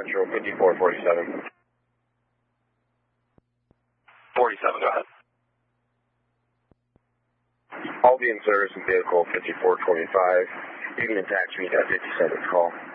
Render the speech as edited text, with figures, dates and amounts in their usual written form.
Central, 5447. 47, go ahead. I'll be in service in vehicle 5425. You can attach me to 57's call.